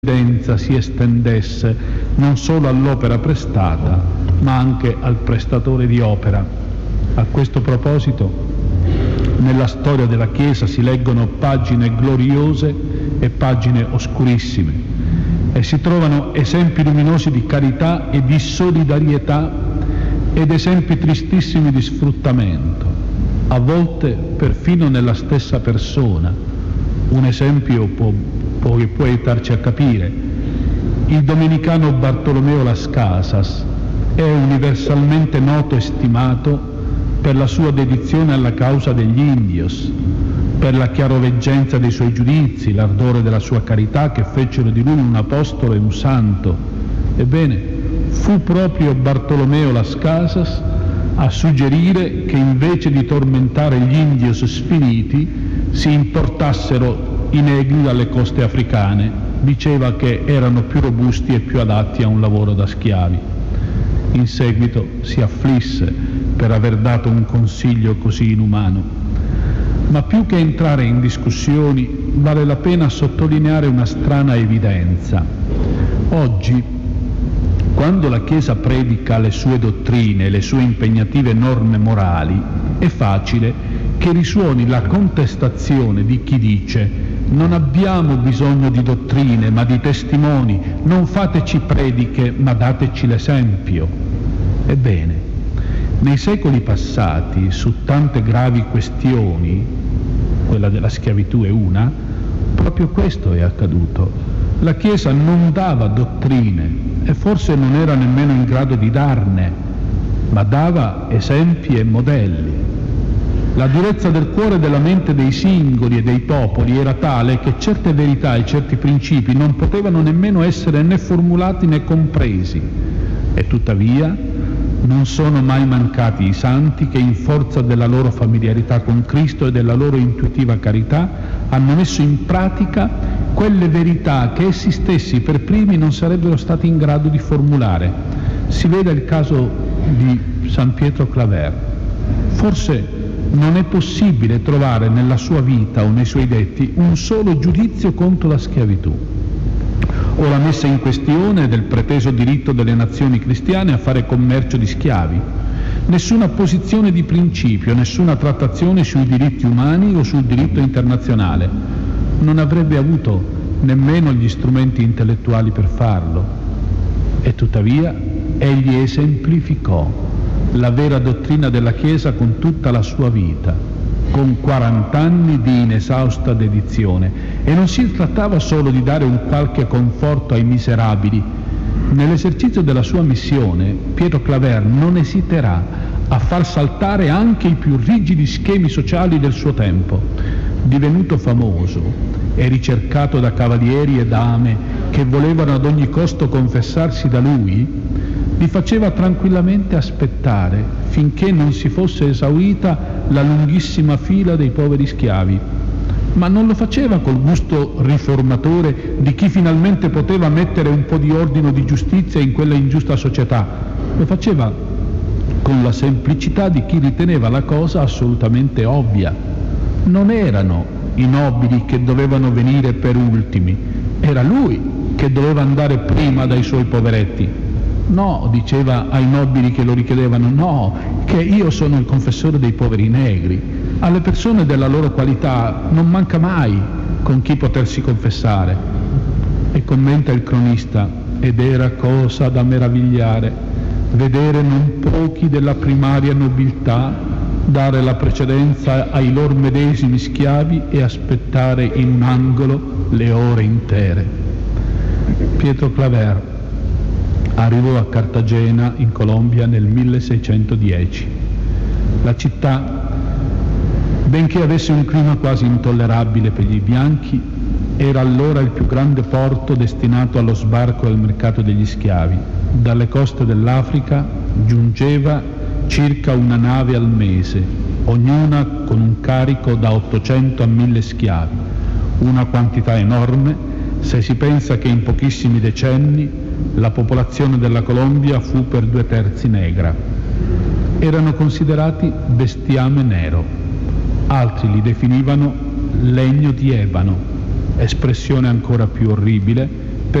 giurisprudenza si estendesse non solo all'opera prestata, ma anche al prestatore di opera. A questo proposito, nella storia della Chiesa si leggono pagine gloriose e pagine oscurissime, e si trovano esempi luminosi di carità e di solidarietà ed esempi tristissimi di sfruttamento, a volte perfino nella stessa persona. Un esempio può aiutarci a capire. Il domenicano Bartolomeo Las Casas è universalmente noto e stimato per la sua dedizione alla causa degli indios, per la chiaroveggenza dei suoi giudizi, l'ardore della sua carità che fecero di lui un apostolo e un santo. Ebbene, fu proprio Bartolomeo Las Casas a suggerire che invece di tormentare gli indios sfiniti si importassero i negri dalle coste africane. Diceva che erano più robusti e più adatti a un lavoro da schiavi. In seguito si afflisse per aver dato un consiglio così inumano. Ma più che entrare in discussioni, vale la pena sottolineare una strana evidenza. Oggi, quando la Chiesa predica le sue dottrine e le sue impegnative norme morali, è facile che risuoni la contestazione di chi dice: non abbiamo bisogno di dottrine ma di testimoni, non fateci prediche ma dateci l'esempio. Ebbene, nei secoli passati, su tante gravi questioni, quella della schiavitù è una, proprio questo è accaduto. La Chiesa non dava dottrine e forse non era nemmeno in grado di darne, ma dava esempi e modelli. La durezza del cuore e della mente dei singoli e dei popoli era tale che certe verità e certi principi non potevano nemmeno essere né formulati né compresi. E tuttavia non sono mai mancati i santi che, in forza della loro familiarità con Cristo e della loro intuitiva carità, hanno messo in pratica quelle verità che essi stessi per primi non sarebbero stati in grado di formulare. Si veda il caso di San Pietro Claver. Forse non è possibile trovare nella sua vita o nei suoi detti un solo giudizio contro la schiavitù o la messa in questione del preteso diritto delle nazioni cristiane a fare commercio di schiavi, nessuna posizione di principio, nessuna trattazione sui diritti umani o sul diritto internazionale. Non avrebbe avuto nemmeno gli strumenti intellettuali per farlo, e tuttavia egli esemplificò la vera dottrina della Chiesa con tutta la sua vita, con 40 anni di inesausta dedizione. E non si trattava solo di dare un qualche conforto ai miserabili. Nell'esercizio della sua missione, Pietro Claver non esiterà a far saltare anche i più rigidi schemi sociali del suo tempo. Divenuto famoso e ricercato da cavalieri e dame che volevano ad ogni costo confessarsi da lui, li faceva tranquillamente aspettare finché non si fosse esaurita la lunghissima fila dei poveri schiavi. Ma non lo faceva col gusto riformatore di chi finalmente poteva mettere un po' di ordine o di giustizia in quella ingiusta società. Lo faceva con la semplicità di chi riteneva la cosa assolutamente ovvia. Non erano i nobili che dovevano venire per ultimi, era lui che doveva andare prima dai suoi poveretti. No, diceva ai nobili che lo richiedevano, no, che io sono il confessore dei poveri negri. Alle persone della loro qualità non manca mai con chi potersi confessare. E commenta il cronista: ed era cosa da meravigliare vedere non pochi della primaria nobiltà dare la precedenza ai lor medesimi schiavi e aspettare in un angolo le ore intere. Pietro Claver arrivò a Cartagena, in Colombia, nel 1610. La città, benché avesse un clima quasi intollerabile per gli bianchi, era allora il più grande porto destinato allo sbarco e al mercato degli schiavi. Dalle coste dell'Africa giungeva circa una nave al mese, ognuna con un carico da 800 a 1000 schiavi, una quantità enorme se si pensa che in pochissimi decenni la popolazione della Colombia fu per 2/3 negra. Erano considerati bestiame nero, altri li definivano legno di ebano, espressione ancora più orribile